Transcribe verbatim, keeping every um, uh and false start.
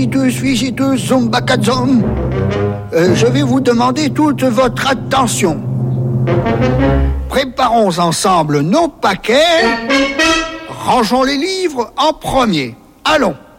visitus, visitus, zumbacazum. Euh, je vais vous demander toute votre attention. Préparons ensemble nos paquets. Rangeons les livres en premier. Allons.